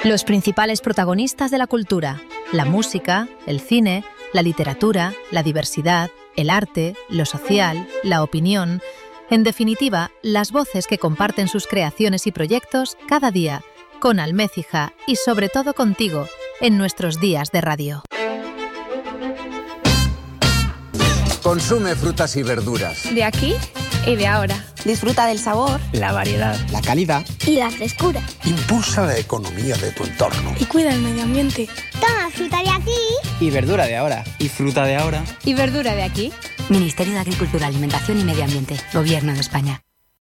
Los principales protagonistas de la cultura, la música, el cine, la literatura, la diversidad, el arte, lo social, la opinión, en definitiva, las voces que comparten sus creaciones y proyectos cada día, con Almécija y sobre todo contigo, en nuestros días de radio. Consume frutas y verduras. De aquí y de ahora. Disfruta del sabor, la variedad, la calidad y la frescura. Impulsa la economía de tu entorno. Y cuida el medio ambiente. Toma fruta de aquí. Y verdura de ahora. Y fruta de ahora. Y verdura de aquí. Ministerio de Agricultura, Alimentación y Medio Ambiente. Gobierno de España.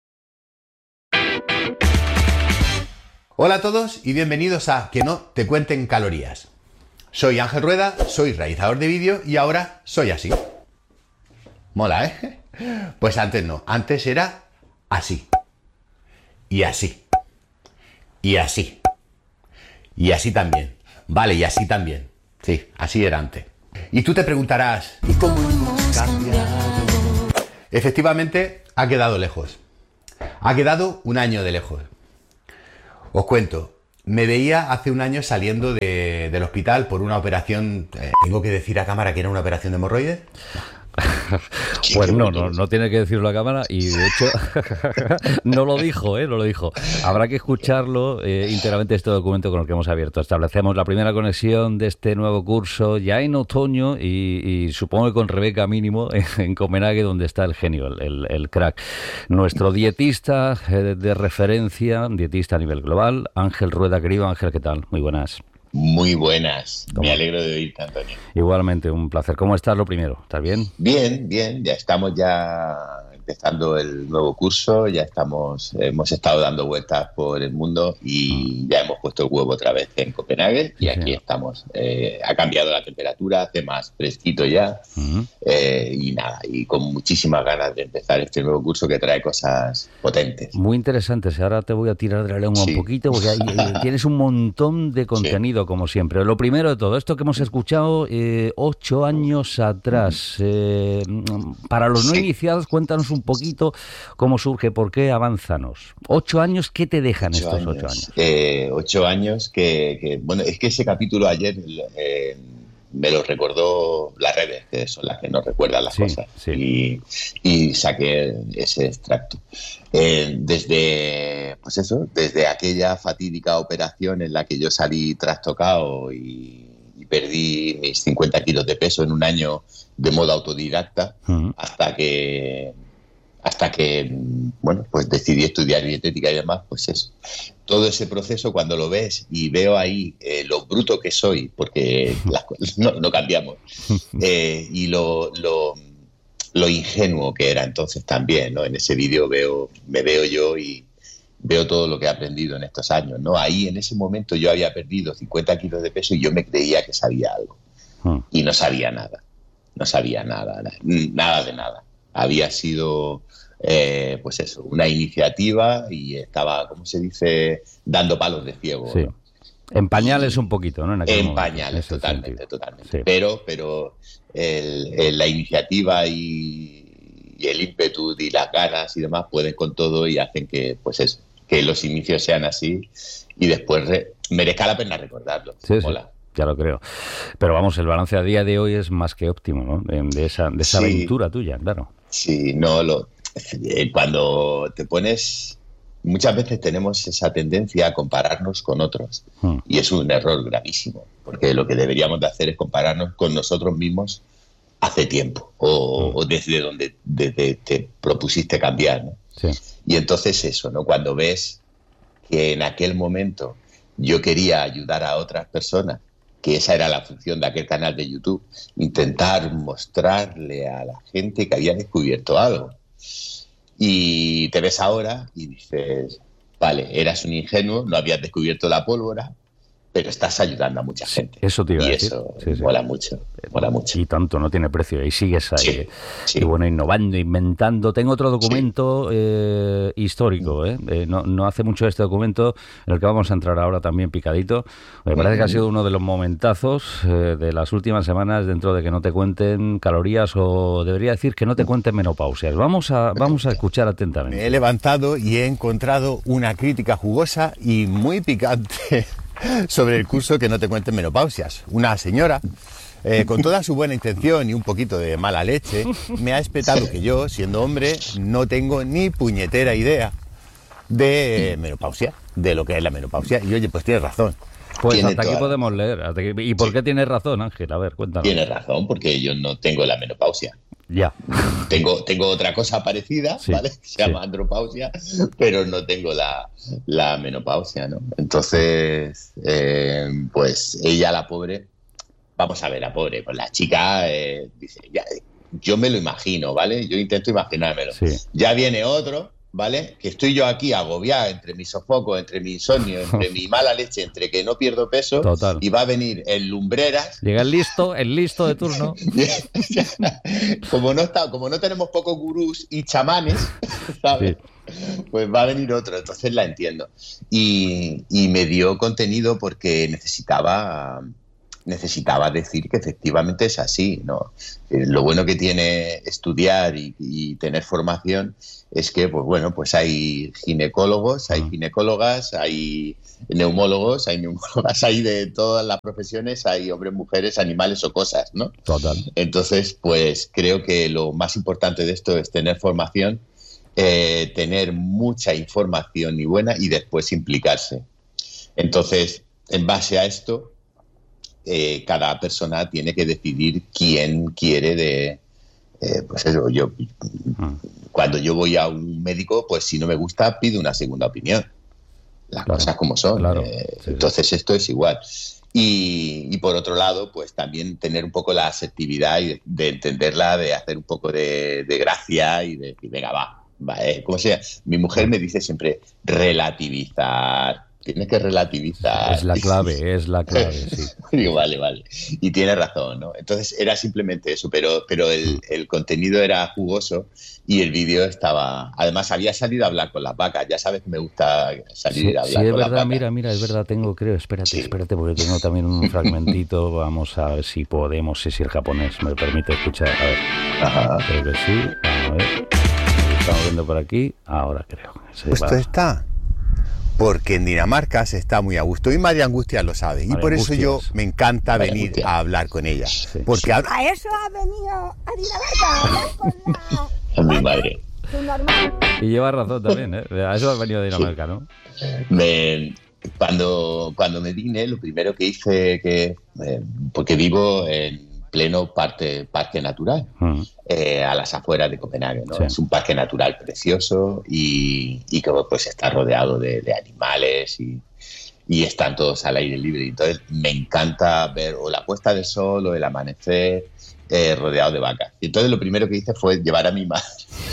Hola a todos y bienvenidos a Que no te cuenten calorías. Soy Ángel Rueda, soy realizador de vídeo y ahora soy así. Mola, ¿eh? Pues antes no, antes era así. Y así. Y así. Y así también. Vale, y así también. Sí, así era antes. Y tú te preguntarás, ¿y cómo hemos cambiado? Efectivamente, ha quedado lejos. Ha quedado un año de lejos. Os cuento, me veía hace un año saliendo del hospital por una operación. ¿Tengo que decir a cámara que era una operación de hemorroides? Pues no tiene que decirlo a cámara y de hecho no lo dijo. Habrá que escucharlo íntegramente este documento con el que hemos abierto. Establecemos la primera conexión de este nuevo curso ya en otoño y supongo que con Rebeca mínimo en Copenhague, donde está el genio, el crack. Nuestro dietista de referencia, dietista a nivel global, Ángel Rueda. Querido Ángel, ¿qué tal? Muy buenas. Muy buenas. Me alegro de oírte, Antonio. Igualmente, un placer. ¿Cómo estás lo primero? ¿Estás bien? Bien. Ya estamos empezando el nuevo curso, hemos estado dando vueltas por el mundo y ya hemos puesto el huevo otra vez en Copenhague y aquí estamos. Ha cambiado la temperatura, hace más fresquito ya y con muchísimas ganas de empezar este nuevo curso que trae cosas potentes. Muy interesantes. Ahora te voy a tirar de la lengua un poquito porque ahí tienes un montón de contenido como siempre. Lo primero de todo, esto que hemos escuchado 8 años atrás. Para los no iniciados, cuéntanos un poquito cómo surge, por qué, avánzanos. 8 años, ¿qué te dejan estos 8 años? 8 años bueno, es que ese capítulo ayer me lo recordó las redes, que son las que nos recuerdan las cosas. Sí. Y saqué ese extracto. Desde aquella fatídica operación en la que yo salí trastocado y perdí mis 50 kilos de peso en un año de modo autodidacta, hasta que bueno, pues decidí estudiar dietética y demás, pues eso. Todo ese proceso, cuando lo ves y veo ahí lo bruto que soy, porque las cosas no cambiamos, y lo ingenuo que era entonces también, ¿no? En ese vídeo me veo yo y veo todo lo que he aprendido en estos años, ¿no? Ahí, en ese momento, yo había perdido 50 kilos de peso y yo me creía que sabía algo. Y no sabía nada. No sabía nada de nada. Había sido, pues eso, una iniciativa y estaba, ¿cómo se dice?, dando palos de ciego. Sí. ¿No? En pañales un poquito, ¿no? En pañales, totalmente. Sí. Pero la iniciativa y el ímpetu y las ganas y demás pueden con todo y hacen que, pues eso, que los inicios sean así y después merezca la pena recordarlo. Sí. Ya lo creo. Pero vamos, el balance a día de hoy es más que óptimo, ¿no? De esa aventura tuya, claro. Sí, cuando te pones... Muchas veces tenemos esa tendencia a compararnos con otros y es un error gravísimo, porque lo que deberíamos de hacer es compararnos con nosotros mismos hace tiempo o desde donde te propusiste cambiar, ¿no? Sí. Y entonces eso, ¿no? Cuando ves que en aquel momento yo quería ayudar a otras personas, que esa era la función de aquel canal de YouTube, intentar mostrarle a la gente que había descubierto algo. Y te ves ahora y dices, vale, eras un ingenuo, no habías descubierto la pólvora, pero estás ayudando a mucha gente. Eso te iba a decir. Y eso mola mucho. Y tanto, no tiene precio. Y sigues ahí. Sí. Y bueno, innovando, inventando. Tengo otro documento histórico. No hace mucho este documento, en el que vamos a entrar ahora también picadito. Me parece que ha sido uno de los momentazos de las últimas semanas dentro de Que no te cuenten calorías, o debería decir que no te cuenten menopausias. Vamos a escuchar atentamente. Me he levantado y he encontrado una crítica jugosa y muy picante sobre el curso Que no te cuenten menopausias. Una señora, con toda su buena intención y un poquito de mala leche, me ha espetado que yo, siendo hombre, no tengo ni puñetera idea de menopausia, de lo que es la menopausia. Y oye, pues tienes razón. Pues hasta aquí podemos leer. ¿Y por qué tienes razón, Ángel? A ver, cuéntanos. Tienes razón, porque yo no tengo la menopausia. Ya. Tengo otra cosa parecida, sí, ¿vale? Se llama andropausia, pero no tengo la menopausia, ¿no? Entonces, pues ella, la pobre, vamos a ver, la pobre, pues la chica dice, yo me lo imagino, ¿vale? Yo intento imaginármelo. Sí. Ya viene otro, ¿vale? Que estoy yo aquí agobiado entre mi sofoco, entre mi insomnio, entre mi mala leche, entre que no pierdo peso. Total. Y va a venir el lumbreras. Llega el listo de turno. Como no tenemos pocos gurús y chamanes, ¿sabes? Sí. Pues va a venir otro, entonces la entiendo. Y me dio contenido porque necesitaba decir que efectivamente es así, ¿no? Lo bueno que tiene estudiar y tener formación es que, pues bueno, pues hay ginecólogos, hay ginecólogas, hay neumólogos, hay de todas las profesiones, hay hombres, mujeres, animales o cosas, ¿no? Total. Entonces, pues creo que lo más importante de esto es tener formación, tener mucha información y buena y después implicarse. Entonces, en base a esto, cada persona tiene que decidir quién quiere pues eso, cuando yo voy a un médico, pues si no me gusta, pido una segunda opinión. Las cosas como son. Claro, entonces esto es igual. Y por otro lado, pues también tener un poco la asertividad y de entenderla, de hacer un poco de gracia y de decir, venga, va, como sea. Mi mujer me dice siempre, relativizar. Tienes que relativizar. Es la clave, sí. Digo, vale. Y tienes razón, ¿no? Entonces era simplemente eso, pero el contenido era jugoso y el vídeo estaba... Además, había salido a hablar con las vacas. Ya sabes que me gusta salir a hablar con las vacas. Mira, es verdad, espérate, porque tengo también un fragmentito. Vamos a ver si podemos, si el japonés me permite escuchar. A ver. Ajá. Creo que sí. Vamos a ver. Estamos viendo por aquí. Ahora creo. Esto está... Porque en Dinamarca se está muy a gusto y María Angustias lo sabe. Y por eso yo me encanta venir a hablar con ella. Sí. Porque a eso ha venido a Dinamarca a hablar con mi madre. Y lleva razón también, ¿eh? A eso ha venido a Dinamarca, ¿no? Cuando me vine, lo primero que hice, porque vivo en pleno parque natural, a las afueras de Copenhague, ¿no? Sí. Es un parque natural precioso y que pues está rodeado de animales y están todos al aire libre. Entonces me encanta ver o la puesta de sol o el amanecer rodeado de vacas. Y entonces lo primero que hice fue llevar a mi madre.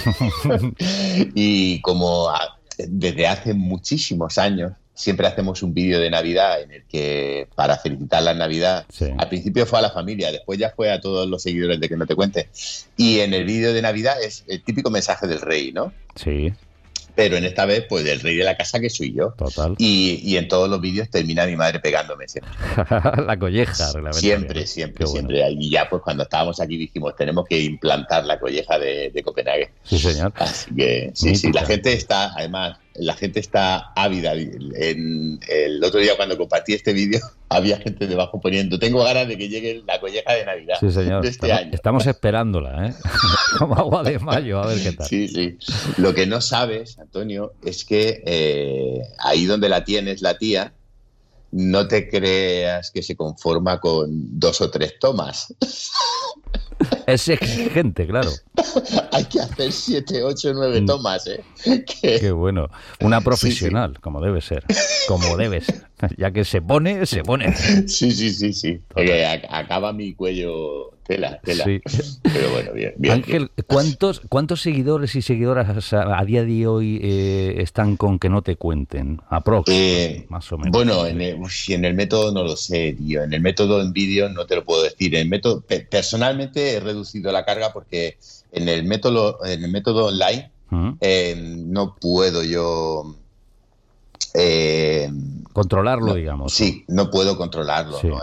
Y como desde hace muchísimos años siempre hacemos un vídeo de Navidad en el que, para felicitar la Navidad, sí. Al principio fue a la familia, después ya fue a todos los seguidores de Que no te cuente. Y en el vídeo de Navidad es el típico mensaje del rey, ¿no? Sí. Pero en esta vez, pues del rey de la casa, que soy yo. Total. Y en todos los vídeos termina mi madre pegándome siempre. La colleja, siempre. Y ya pues cuando estábamos aquí dijimos, tenemos que implantar la colleja de Copenhague. Sí, señor. Así que sí, la gente está, además, ávida. El otro día cuando compartí este vídeo, había gente debajo poniendo, tengo ganas de que llegue la colleja de Navidad. Sí, señor. De este año. Estamos esperándola, ¿eh? Como agua de mayo, a ver qué tal. Sí. Lo que no sabes, Antonio, es que ahí donde la tienes, la tía, no te creas que se conforma con 2 o 3 tomas. Es exigente, claro. Hay que hacer 7, 8, 9 tomas, ¿eh? Qué bueno. Una profesional, como debe ser. Como debe ser. Ya que se pone. Sí. Acaba mi cuello tela. Sí. Pero bueno, bien. Ángel, ¿cuántos seguidores y seguidoras a día de hoy están con Que no te cuenten? Aprox, más o menos. Bueno, en el método no lo sé, tío. En el método en vídeo no te lo puedo decir. En el método, personalmente he reducido la carga porque en el método online no puedo yo controlarlo, digamos. Sí, no puedo controlarlo. Sí. ¿No?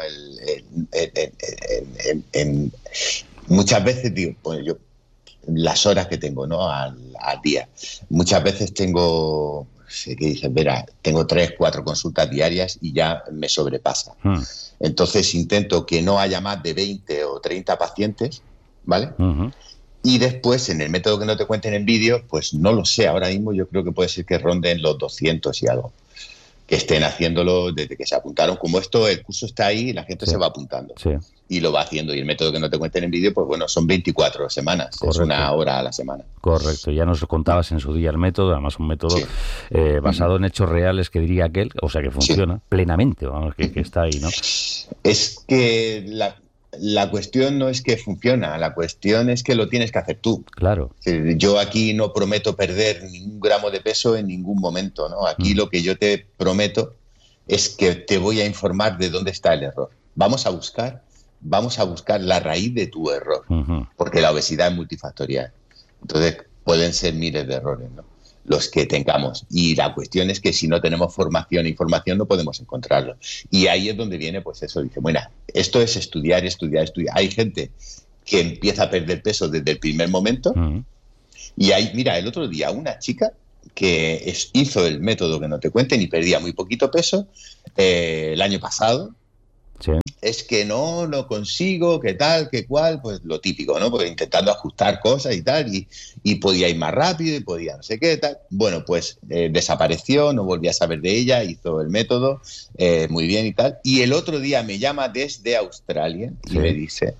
Muchas veces digo, pues yo las horas que tengo, ¿no? al día. Muchas veces tengo sé que dices, verá, tengo 3, 4 consultas diarias y ya me sobrepasa. Entonces intento que no haya más de 20 o 30 pacientes, ¿vale? Y después, en el método que no te cuenten en vídeo, pues no lo sé, ahora mismo yo creo que puede ser que ronden los 200 y algo, que estén haciéndolo desde que se apuntaron. Como esto, el curso está ahí y la gente se va apuntando y lo va haciendo. Y el método que no te cuenten en vídeo, pues bueno, son 24 semanas, Correcto. Es 1 hora a la semana. Correcto, ya nos contabas en su día el método, además un método basado en hechos reales, que diría aquel, o sea que funciona plenamente, vamos, que está ahí, ¿no? Es que la cuestión no es que funciona, la cuestión es que lo tienes que hacer tú. Claro. Yo aquí no prometo perder ningún gramo de peso en ningún momento, ¿no? Aquí lo que yo te prometo es que te voy a informar de dónde está el error. Vamos a buscar la raíz de tu error, porque la obesidad es multifactorial. Entonces pueden ser miles de errores, ¿no? Los que tengamos. Y la cuestión es que si no tenemos formación e información no podemos encontrarlo. Y ahí es donde viene, pues eso, dice, bueno, esto es estudiar. Hay gente que empieza a perder peso desde el primer momento. Y hay, mira, el otro día una chica que hizo el método que no te cuenten y perdía muy poquito peso el año pasado. Sí. Es que no lo consigo, que tal, que cual, pues lo típico, ¿no? Porque intentando ajustar cosas y tal, y podía ir más rápido y podía no sé qué, tal. Bueno, pues desapareció, no volví a saber de ella, hizo el método, muy bien y tal. Y el otro día me llama desde Australia y me dice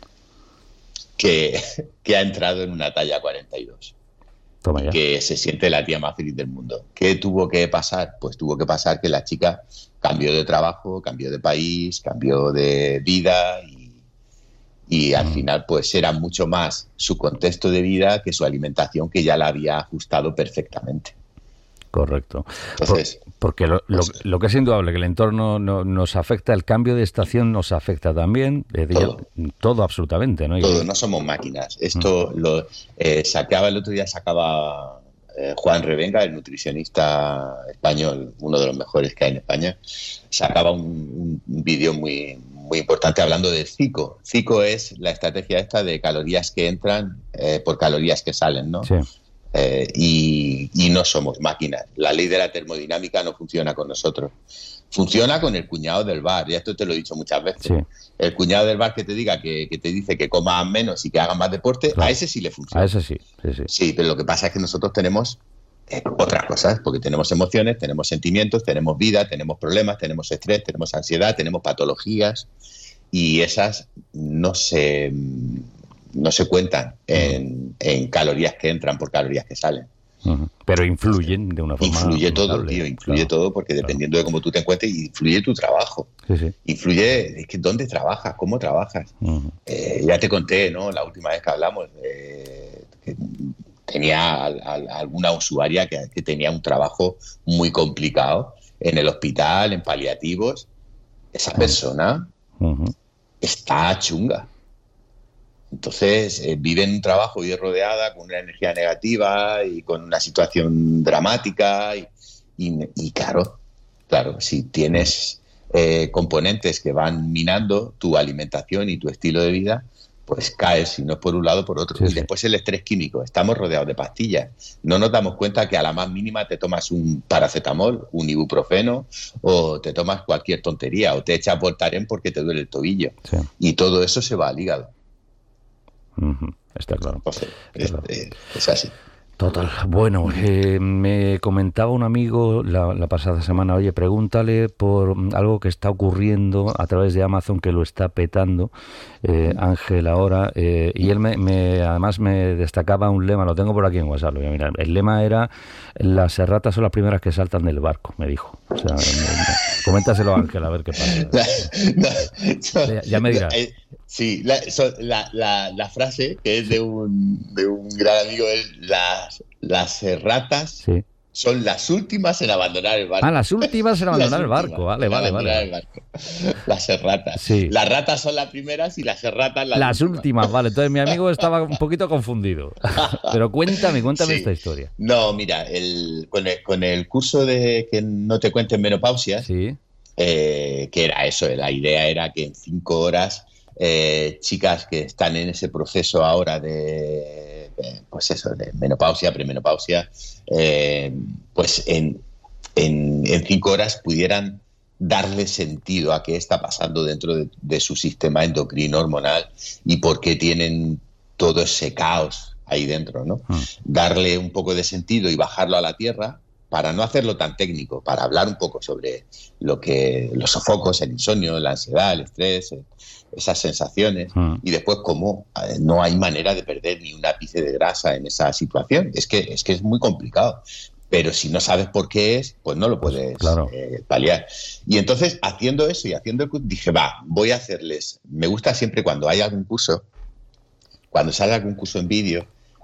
que ha entrado en una talla 42. Toma ya. Que se siente la tía más feliz del mundo. ¿Qué tuvo que pasar? Pues tuvo que pasar que la chica cambió de trabajo, cambió de país, cambió de vida y al final pues era mucho más su contexto de vida que su alimentación, que ya la había ajustado perfectamente. Correcto. Entonces, porque lo que es indudable, que el entorno nos afecta, el cambio de estación nos afecta también, todo absolutamente, ¿no? Todo, no somos máquinas. Esto el otro día sacaba Juan Revenga, el nutricionista español, uno de los mejores que hay en España, sacaba un vídeo muy, muy importante hablando del CICO. CICO es la estrategia esta de calorías que entran por calorías que salen, ¿no? Sí. Y no somos máquinas. La ley de la termodinámica no funciona con nosotros. Funciona con el cuñado del bar. Y esto te lo he dicho muchas veces. Sí. El cuñado del bar que te diga que te dice que comas menos y que hagas más deporte, claro, a ese sí le funciona. A ese sí. Sí, pero lo que pasa es que nosotros tenemos otras cosas, porque tenemos emociones, tenemos sentimientos, tenemos vida, tenemos problemas, tenemos estrés, tenemos ansiedad, tenemos patologías, y esas no se cuentan en calorías que entran por calorías que salen. Pero influyen de una forma influye todo, notable, tío, influye todo, porque dependiendo de cómo tú te encuentres, influye tu trabajo. Sí. Influye dónde trabajas, cómo trabajas. Ya te conté, ¿no? La última vez que hablamos, que tenía alguna usuaria que tenía un trabajo muy complicado en el hospital, en paliativos. Esa persona está chunga. Entonces vive en un trabajo y es rodeada con una energía negativa y con una situación dramática y claro, si tienes componentes que van minando tu alimentación y tu estilo de vida, pues caes, si no es por un lado, por otro. Y después el estrés químico. Estamos rodeados de pastillas. No nos damos cuenta que a la más mínima te tomas un paracetamol, un ibuprofeno, o te tomas cualquier tontería, o te echas Voltaren porque te duele el tobillo. Sí. Y todo eso se va al hígado. Está claro. Es así. Total. Bueno, me comentaba un amigo la pasada semana, oye, pregúntale por algo que está ocurriendo a través de Amazon, que lo está petando, Ángel ahora, y él además me destacaba un lema, lo tengo por aquí en WhatsApp, lo voy a mirar. El lema era: las erratas son las primeras que saltan del barco, me dijo. O sea, coméntaselo a Ángel, a ver qué pasa. Ya me dirás. Sí, la frase, que es de un gran amigo, es las erratas son las últimas en abandonar el barco. Las últimas en abandonar el barco. Vale. Las erratas. Sí. Las ratas son las primeras y las erratas las últimas. Vale, entonces mi amigo estaba un poquito confundido. Pero cuéntame esta historia. No, mira, con el curso de que no te cuenten menopausias, que era eso, la idea era que en 5 horas chicas que están en ese proceso ahora de pues eso, de menopausia, premenopausia, pues en 5 horas pudieran darle sentido a qué está pasando dentro de su sistema endocrino hormonal y por qué tienen todo ese caos ahí dentro, ¿no? Darle un poco de sentido y bajarlo a la tierra para no hacerlo tan técnico, para hablar un poco sobre los sofocos, el insomnio, la ansiedad, el estrés, esas sensaciones, y después cómo no hay manera de perder ni un ápice de grasa en esa situación. Es que es muy complicado. Pero si no sabes por qué es, pues no lo puedes paliar. Y entonces, haciendo eso y haciendo el curso, dije, voy a hacerles... Me gusta siempre cuando hay algún curso, cuando sale algún curso en vídeo,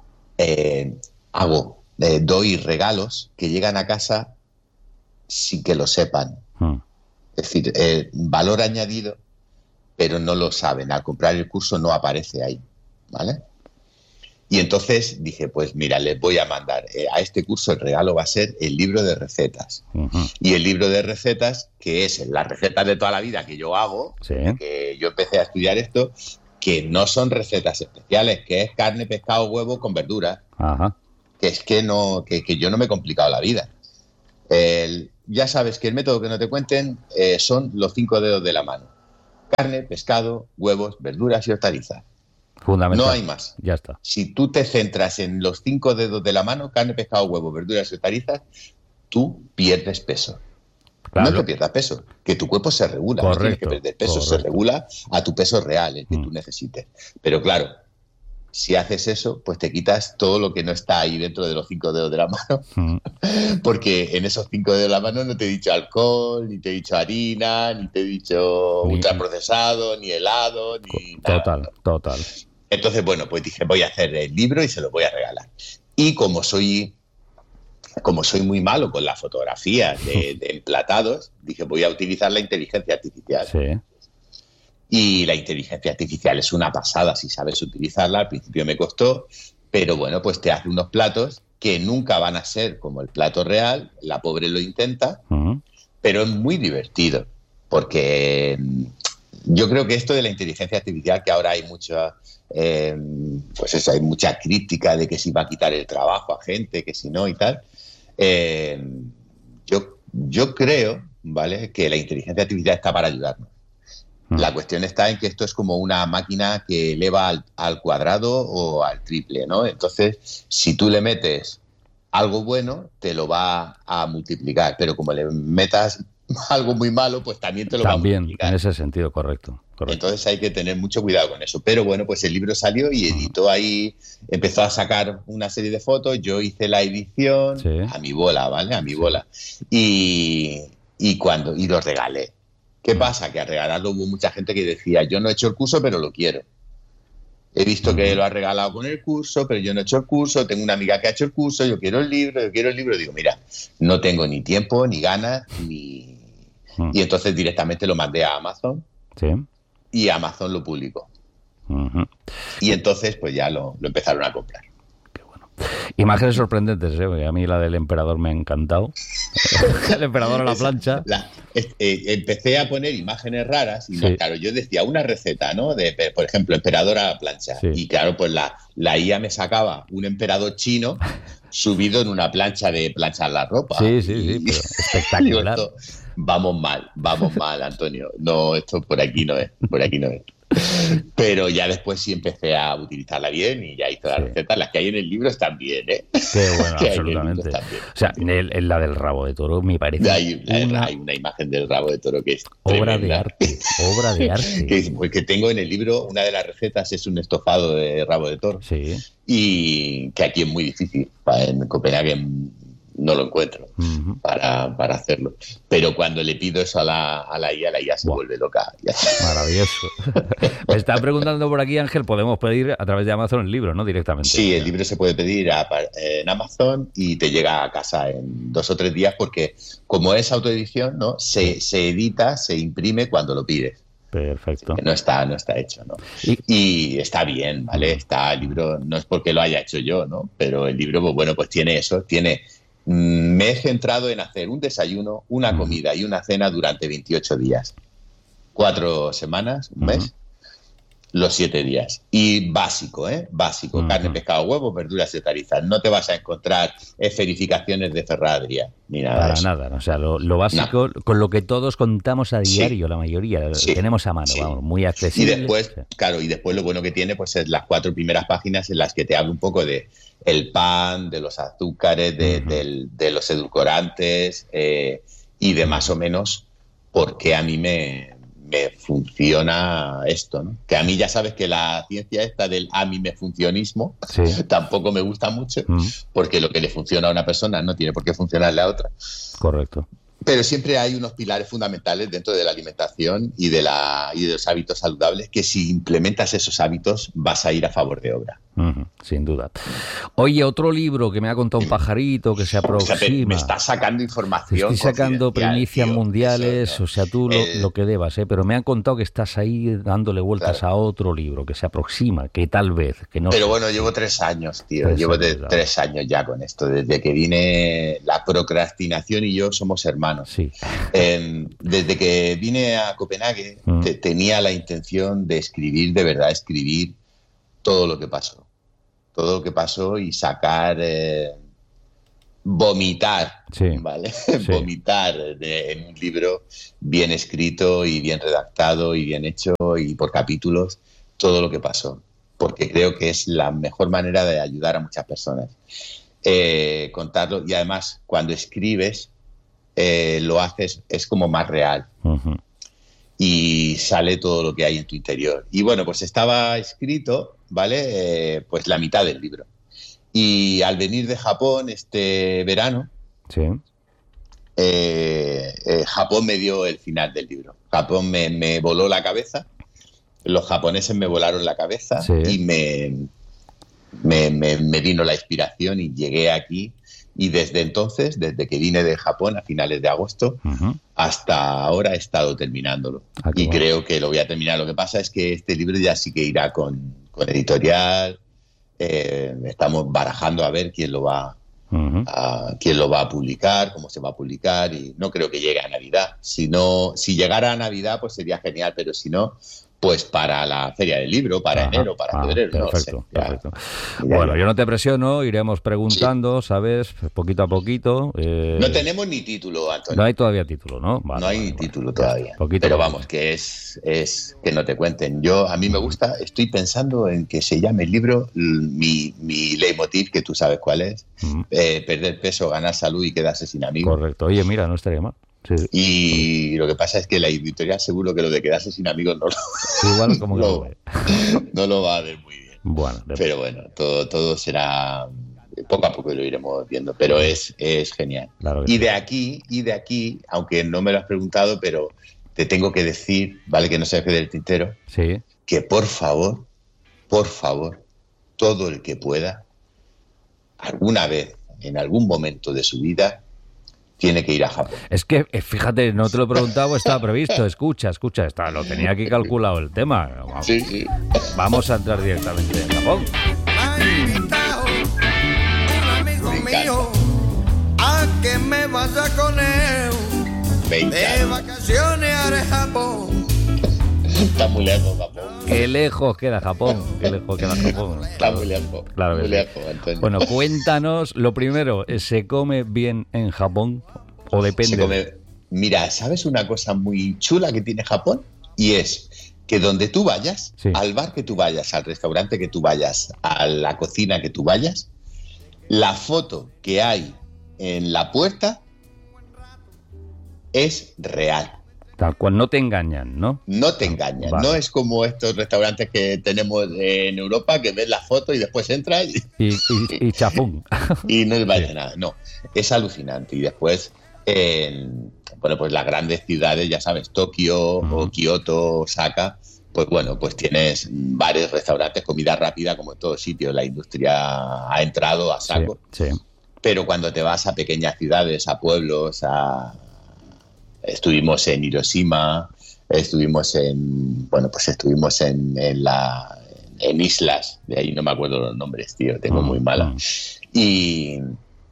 doy regalos que llegan a casa sin que lo sepan. Es decir, valor añadido, pero no lo saben. Al comprar el curso no aparece ahí, ¿vale? Y entonces dije, pues mira, les voy a mandar a este curso, el regalo va a ser el libro de recetas. Y el libro de recetas, que es las recetas de toda la vida que yo hago, que yo empecé a estudiar esto, que no son recetas especiales, que es carne, pescado, huevo con verduras. Que es que yo no me he complicado la vida. Ya sabes que el método que no te cuenten son los 5 dedos de la mano. Carne, pescado, huevos, verduras y hortalizas. Fundamental. No hay más. Ya está. Si tú te centras en los 5 dedos de la mano, carne, pescado, huevo, verduras y hortalizas, tú pierdes peso. Claro. No es que pierdas peso, que tu cuerpo se regula. Correcto, no tienes que perder peso, se regula a tu peso real, el que tú necesites. Pero claro, si haces eso, pues te quitas todo lo que no está ahí dentro de los 5 dedos de la mano. Porque en esos 5 dedos de la mano no te he dicho alcohol, ni te he dicho harina, ni te he dicho ultraprocesado, ni helado, ni nada. Total. Entonces, bueno, pues dije, voy a hacer el libro y se lo voy a regalar. Y como soy muy malo con las fotografías de emplatados, dije, voy a utilizar la inteligencia artificial. Sí. Y la inteligencia artificial es una pasada si sabes utilizarla. Al principio me costó, pero bueno, pues te hace unos platos que nunca van a ser como el plato real. La pobre lo intenta, pero es muy divertido. Porque yo creo que esto de la inteligencia artificial, que ahora hay mucha... pues eso, hay mucha crítica de que si va a quitar el trabajo a gente, que si no y tal. Yo creo, ¿vale?, que la inteligencia artificial está para ayudarnos. La cuestión está en que esto es como una máquina que eleva al cuadrado o al triple, ¿no? Entonces, si tú le metes algo bueno, te lo va a multiplicar, pero como le metas algo muy malo, pues también te lo va a multiplicar. También, en ese sentido, correcto. Entonces hay que tener mucho cuidado con eso. Pero bueno, pues el libro salió y editó ahí, empezó a sacar una serie de fotos, yo hice la edición a mi bola, ¿vale? A mi bola. Y lo regalé. ¿Qué pasa? Que al regalarlo hubo mucha gente que decía, yo no he hecho el curso, pero lo quiero. He visto que lo ha regalado con el curso, pero yo no he hecho el curso, tengo una amiga que ha hecho el curso, yo quiero el libro. Digo, mira, no tengo ni tiempo, ni ganas, ni... Y entonces directamente lo mandé a Amazon. Sí. Y Amazon lo publicó. Y entonces pues ya lo empezaron a comprar. Qué bueno. Imágenes sorprendentes, ¿eh? A mí la del emperador me ha encantado. El emperador a la plancha. Empecé a poner imágenes raras y claro, yo decía una receta, ¿no? De, por ejemplo, emperador a la plancha. Sí. Y claro, pues la IA me sacaba un emperador chino subido en una plancha de planchar la ropa. Sí, pero espectacular. Digo, vamos mal, Antonio. No, esto por aquí no es. Pero ya después sí empecé a utilizarla bien y ya hice las recetas. Las que hay en el libro están bien, ¿eh? Qué bueno, absolutamente. O sea, la del rabo de toro me parece hay una imagen del rabo de toro que es obra de arte. Que tengo en el libro, una de las recetas es un estofado de rabo de toro. Sí. Y que aquí es muy difícil. En Copenhague no lo encuentro para hacerlo. Pero cuando le pido eso a la IA se vuelve loca. Maravilloso. Me está preguntando por aquí, Ángel, podemos pedir a través de Amazon el libro, ¿no? Directamente. Sí, el libro se puede pedir en Amazon y te llega a casa en 2 o 3 días porque como es autoedición, ¿no? Se edita, se imprime cuando lo pides. Perfecto. Que no está hecho, ¿no? Y está bien, ¿vale? Está el libro, no es porque lo haya hecho yo, ¿no? Pero el libro, pues bueno, pues tiene eso, me he centrado en hacer un desayuno, una comida y una cena durante 28 días. 4 semanas, un mes. los 7 días. Y básico, básico. Carne, pescado, huevos, verduras y hortalizas. No te vas a encontrar esferificaciones de Ferradria ni nada. Para de eso. nada, o sea, lo básico, con lo que todos contamos a diario, la mayoría, tenemos a mano, vamos, muy accesible. Y después, claro, lo bueno que tiene pues es las 4 primeras páginas en las que te hablo un poco de el pan, de los azúcares, de los edulcorantes y de más o menos por qué a mí me funciona esto, ¿no? Que a mí ya sabes que la ciencia esta del a mí me funcionismo tampoco me gusta mucho, porque lo que le funciona a una persona no tiene por qué funcionarle a otra. Correcto. Pero siempre hay unos pilares fundamentales dentro de la alimentación y de los hábitos saludables que si implementas esos hábitos vas a ir a favor de obra. Sin duda. Oye, otro libro que me ha contado un pajarito que se aproxima. Me estás sacando información. Estoy sacando primicias mundiales, eso, o sea, tú lo que debas, pero me han contado que estás ahí dándole vueltas a otro libro que se aproxima, que tal vez, que no. Pero bueno, llevo 3 años, tío. Llevo 3 años ya con esto. Desde que vine, la procrastinación y yo somos hermanos. Sí. Desde que vine a Copenhague, tenía la intención de escribir, de verdad, escribir todo lo que pasó. Todo lo que pasó y sacar, vomitar, ¿vale? Vomitar en un libro bien escrito y bien redactado y bien hecho y por capítulos, todo lo que pasó. Porque creo que es la mejor manera de ayudar a muchas personas. Contarlo, y además cuando escribes, lo haces, es como más real. Y sale todo lo que hay en tu interior. Y bueno, pues estaba escrito, ¿vale? Pues la mitad del libro. Y al venir de Japón este verano, Japón me dio el final del libro. Japón me voló la cabeza. Los japoneses me volaron la cabeza y me vino la inspiración y llegué aquí. Y desde entonces, desde que vine de Japón a finales de agosto, hasta ahora he estado terminándolo. Y creo que lo voy a terminar. Lo que pasa es que este libro ya sí que irá con editorial. Estamos barajando a ver quién lo va a publicar, cómo se va a publicar. Y no creo que llegue a Navidad. Si llegara a Navidad, pues sería genial. Pero si no, pues para la Feria del Libro, para enero, para febrero. Perfecto, no sé. Perfecto. Bueno, yo no te presiono, iremos preguntando, ¿sabes? Poquito a poquito. No tenemos ni título, Antonio. No hay todavía título, ¿no? No hay título todavía. Pero vamos, que es que no te cuenten. A mí me gusta, estoy pensando en que se llame el libro, mi leitmotiv, que tú sabes cuál es, perder peso, ganar salud y quedarse sin amigos. Correcto. Oye, mira, no estaría mal. Y lo que pasa es que la editorial seguro que lo de quedarse sin amigos no lo va a ver muy bien. Bueno, pero bueno, todo será poco a poco, lo iremos viendo, pero es genial. Claro y de aquí, aunque no me lo has preguntado, pero te tengo que decir, vale, que no se me quede el tintero, que por favor, todo el que pueda, alguna vez, en algún momento de su vida, tiene que ir a Japón. Es que, fíjate, no te lo he preguntado, estaba previsto. Escucha, lo tenía aquí calculado el tema. Vamos a entrar directamente en Japón. Mío, a que me vaya con él de vacaciones a Japón. Está muy lejos Japón. Qué lejos queda Japón. Está muy lejos. Claro, muy lejos, Antonio. Bueno, cuéntanos, lo primero, ¿se come bien en Japón? ¿O depende? Mira, ¿sabes una cosa muy chula que tiene Japón? Y es que donde tú vayas, al bar que tú vayas, al restaurante que tú vayas, a la cocina que tú vayas, la foto que hay en la puerta es real. Tal cual, no te engañan, ¿no? No te engañan, no es como estos restaurantes que tenemos en Europa, que ves la foto y después entras y chafún. Y no les vaya nada, no. Es alucinante. Y después, pues las grandes ciudades, ya sabes, Tokio o Kioto, Osaka, pues bueno, pues tienes varios restaurantes, comida rápida, como en todos sitios. La industria ha entrado a saco. Pero cuando te vas a pequeñas ciudades, a pueblos, estuvimos en Hiroshima, estuvimos en islas, de ahí no me acuerdo los nombres, tío, tengo muy mala. Y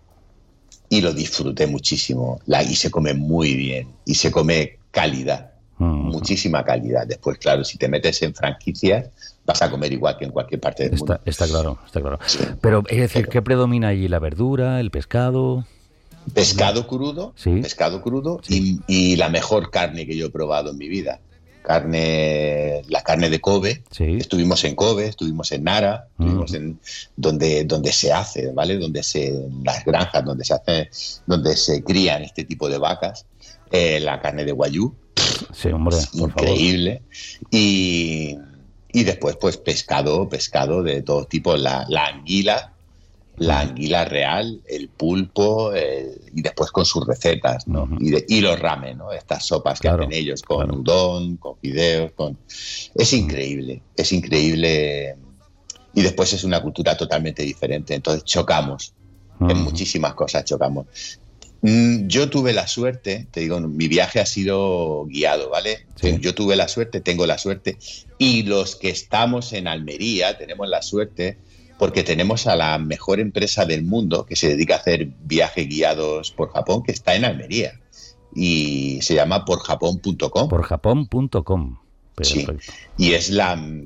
lo disfruté muchísimo, y se come muy bien, y se come calidad, muchísima calidad. Después, claro, si te metes en franquicias, vas a comer igual que en cualquier parte del mundo. Está claro. Sí. Pero, es decir, ¿qué predomina allí? ¿La verdura, el pescado? Pescado crudo, sí. Y la mejor carne que yo he probado en mi vida. La carne de Kobe. Sí. Estuvimos en Kobe, estuvimos en Nara, estuvimos en donde se hace, ¿vale? Las granjas donde se crían este tipo de vacas. La carne de Wagyu. Sí, hombre, por increíble. Favor. Y después, pues, pescado de todo tipo, la anguila real, el pulpo, y después con sus recetas, ¿no? Y los ramen, ¿no? Estas sopas que hacen ellos con udon, con fideos, Es increíble. Y después es una cultura totalmente diferente. Entonces chocamos. En muchísimas cosas chocamos. Yo tuve la suerte, te digo, mi viaje ha sido guiado, ¿vale? Sí. Yo tuve la suerte, tengo la suerte, y los que estamos en Almería tenemos la suerte porque tenemos a la mejor empresa del mundo que se dedica a hacer viajes guiados por Japón, que está en Almería, y se llama porjapón.com. Porjapón.com. Sí, y es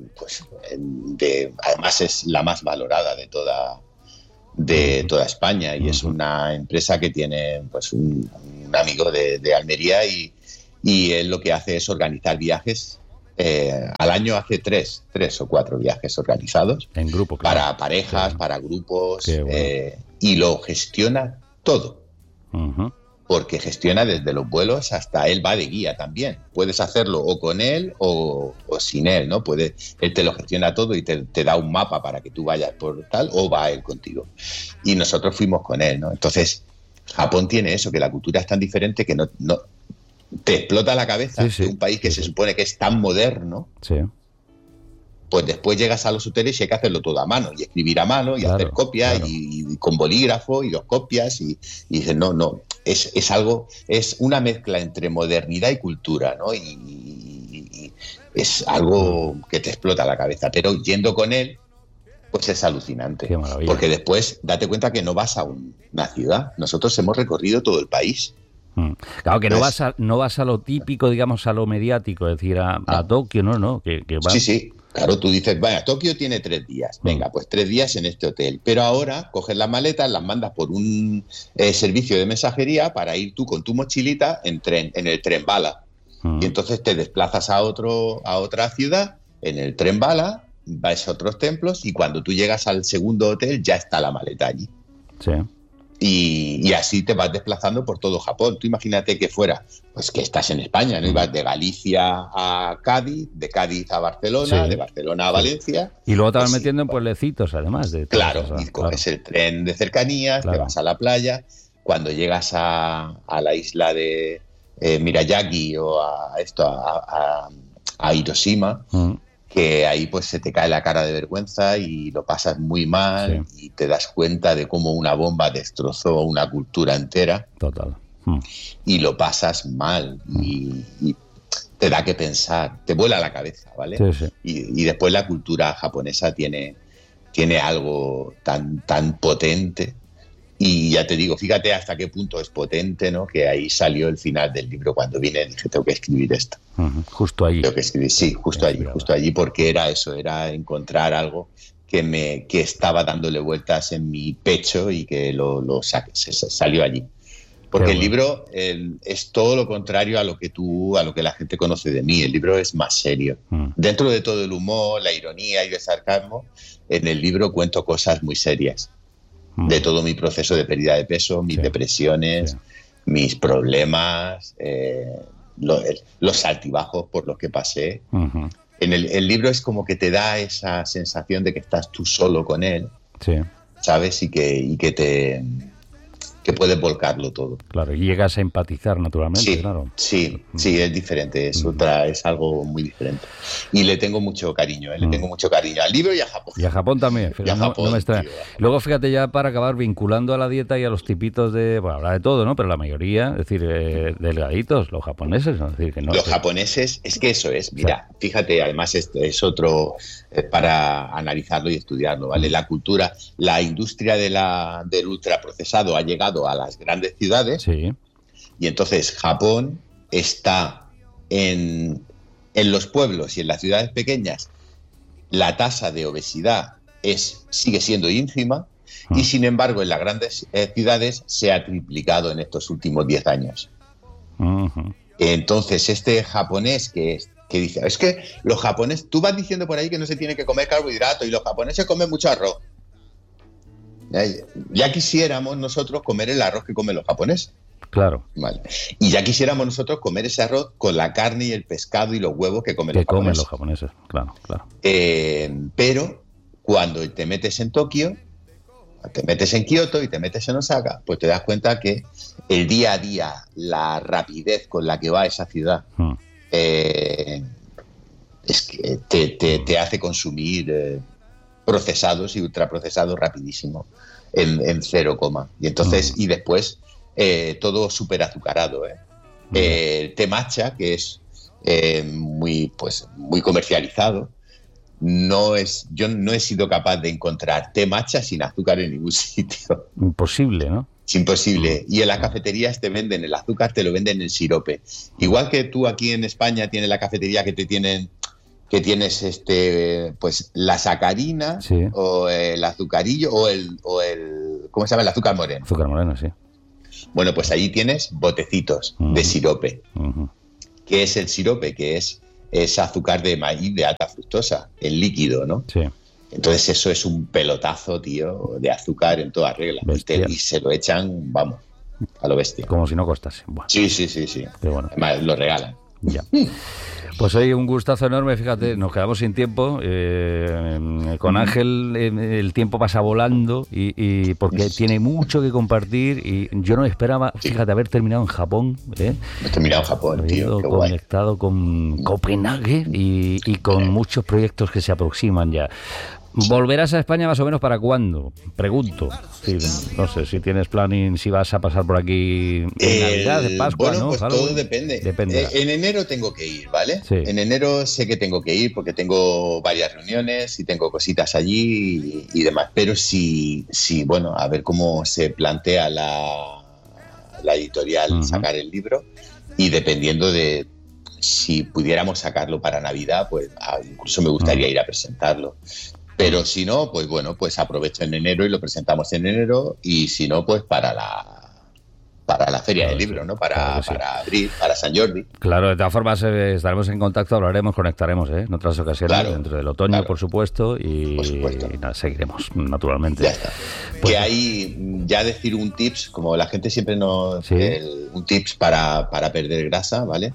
además es la más valorada de toda España, y es una empresa que tiene pues un amigo de Almería, y él lo que hace es organizar viajes. Al año hace tres o cuatro viajes organizados en grupo, para parejas, para grupos, y lo gestiona todo. Porque gestiona desde los vuelos hasta él va de guía también. Puedes hacerlo o con él o sin él, ¿no? Él te lo gestiona todo y te da un mapa para que tú vayas por tal, o va él contigo. Y nosotros fuimos con él, ¿no? Entonces, Japón tiene eso, que la cultura es tan diferente que no te explota la cabeza. De un país que se supone que es tan moderno. Sí. Pues después llegas a los hoteles y hay que hacerlo todo a mano, y escribir a mano, y hacer copias, y con bolígrafo, y 2 copias, y dices, no, es una mezcla entre modernidad y cultura, ¿no? Y es algo que te explota la cabeza, pero yendo con él, pues es alucinante. Qué maravilla. Porque después date cuenta que no vas a una ciudad, nosotros hemos recorrido todo el país. Claro que no vas a lo típico, digamos, a lo mediático, es decir, a Tokio, no, que vas... Sí, claro, tú dices, vaya, Tokio tiene 3 días, venga, pues 3 días en este hotel, pero ahora coges las maletas, las mandas por un servicio de mensajería para ir tú con tu mochilita en el tren bala, y entonces te desplazas a otra ciudad, en el tren bala, vas a otros templos, y cuando tú llegas al segundo hotel ya está la maleta allí. Sí. Y así te vas desplazando por todo Japón. Tú imagínate que fuera, pues que estás en España, ¿no? Ibas de Galicia a Cádiz, de Cádiz a Barcelona, de Barcelona a Valencia. Y luego te vas metiendo en pueblecitos, además. Claro, y coges el tren de cercanías, te vas a la playa. Cuando llegas a la isla de Miyazaki o a Hiroshima, que ahí pues se te cae la cara de vergüenza y lo pasas muy mal, y te das cuenta de cómo una bomba destrozó una cultura entera. Total. Y lo pasas mal, y te da que pensar, te vuela la cabeza, ¿vale? Sí. Y después la cultura japonesa tiene algo tan potente. Y ya te digo, fíjate hasta qué punto es potente, ¿no? Que ahí salió el final del libro. Cuando vine dije, tengo que escribir esto. Justo allí. Tengo que escribir, sí, justo allí, porque era eso, era encontrar algo que estaba dándole vueltas en mi pecho y que salió allí. Porque el libro es todo lo contrario a lo que la gente conoce de mí. El libro es más serio. Dentro de todo el humor, la ironía y el sarcasmo, en el libro cuento cosas muy serias. De todo mi proceso de pérdida de peso, mis depresiones, mis problemas, los altibajos por los que pasé. En el libro es como que te da esa sensación de que estás tú solo con él, ¿sabes? Y que puedes volcarlo todo. Claro, y llegas a empatizar naturalmente, claro. Sí, es diferente, es algo muy diferente. Y le tengo mucho cariño, le tengo mucho cariño al libro y a Japón. Y a Japón también, y a Japón, no me extraña. Luego, fíjate, ya para acabar, vinculando a la dieta y a los tipitos habrá de todo, ¿no? Pero la mayoría, es decir, delgaditos, los japoneses, ¿no? Es decir, que no. Los japoneses, es que eso es, mira, fíjate, además es otro para analizarlo y estudiarlo, ¿vale? La cultura, la industria del ultraprocesado ha llegado a las grandes ciudades, y entonces Japón está en los pueblos y en las ciudades pequeñas la tasa de obesidad sigue siendo ínfima y sin embargo en las grandes ciudades se ha triplicado en estos últimos 10 años. Entonces este japonés que dice, es que los japoneses, tú vas diciendo por ahí que no se tiene que comer carbohidratos y los japoneses comen mucho arroz. Ya quisiéramos nosotros comer el arroz que comen los japoneses. Claro. Vale. Y ya quisiéramos nosotros comer ese arroz con la carne y el pescado y los huevos que comen los japoneses. Claro. Pero cuando te metes en Tokio, te metes en Kioto y te metes en Osaka, pues te das cuenta que el día a día, la rapidez con la que va esa ciudad, es que te hace consumir procesados y ultraprocesados rapidísimo en 0, y entonces y después todo súper azucarado. El té matcha, que es muy comercializado, yo no he sido capaz de encontrar té matcha sin azúcar en ningún sitio. Imposible, ¿no? Es imposible. Y en las cafeterías te venden el azúcar, te lo venden en sirope. Igual que tú aquí en España tienes la cafetería que tienes pues la sacarina, sí, o el azucarillo o el ¿cómo se llama? El azúcar moreno. Azúcar moreno, sí. Bueno, pues ahí tienes botecitos de sirope. ¿Qué es el sirope? Que es azúcar de maíz de alta fructosa, el líquido, ¿no? Sí. Entonces eso es un pelotazo, tío, de azúcar en toda regla. Y se lo echan, vamos, a lo bestia. Como si no costase. Buah. Sí. Pero bueno. Además, lo regalan. Ya. Pues hoy un gustazo enorme, fíjate, nos quedamos sin tiempo. Con Ángel el tiempo pasa volando y porque tiene mucho que compartir y yo no esperaba, fíjate, haber terminado en Japón. He terminado en Japón, tío. Qué conectado con Copenhague y con muchos proyectos que se aproximan ya. ¿Volverás a España más o menos para cuándo? Pregunto. Sí, no sé si tienes planning, si vas a pasar por aquí en Navidad, de Pascua, bueno, ¿no? Pues todo depende. En enero tengo que ir, ¿vale? Sí. En enero sé que tengo que ir porque tengo varias reuniones y tengo cositas allí y demás. Pero sí, bueno, a ver cómo se plantea la editorial sacar el libro y dependiendo de si pudiéramos sacarlo para Navidad, pues incluso me gustaría ir a presentarlo. Pero si no, pues bueno, pues aprovecho en enero y lo presentamos en enero y si no, pues para la Feria del Libro, ¿no? Para abril, para San Jordi. Claro, de todas formas estaremos en contacto, hablaremos, conectaremos en otras ocasiones, dentro del otoño, por supuesto, y nada, seguiremos, naturalmente. Ya está. Pues, que hay, ya decir un tips, como la gente siempre nos... un tips para perder grasa, ¿vale?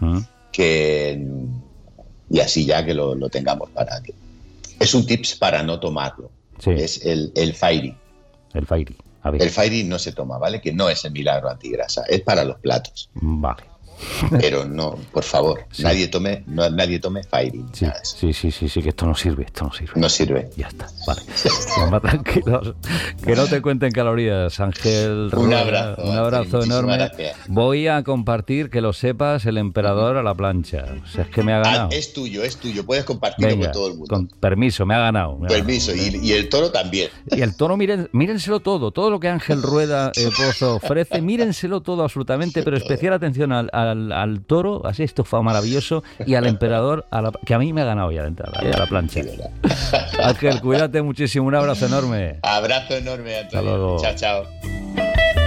Y así ya que lo tengamos para que... Es un tips para no tomarlo. Sí. Es el Fairy. El Fairy. A ver. El Fairy no se toma, ¿vale? Que no es el milagro antigrasa. Es para los platos. Vale. Pero no, por favor, nadie tome Fairy. Sí, que esto no sirve. No sirve. Ya está, vale. Más tranquilos. Que no te cuenten calorías, Ángel. Un abrazo enorme. Gracias. Voy a compartir, que lo sepas, el emperador a la plancha. O sea, es que me ha ganado. Es tuyo. Puedes compartirlo con todo el mundo. Con permiso, me ha ganado. Y el toro también. Y el toro, mírenselo todo lo que Ángel Rueda Pozo ofrece, mírenselo todo absolutamente, pero especial atención al toro, así estofado maravilloso, y al emperador, que a mí me ha ganado ya de entrada, a la plancha. Ángel, cuídate muchísimo, un abrazo enorme. Abrazo enorme, Antonio. Hasta luego. Chao.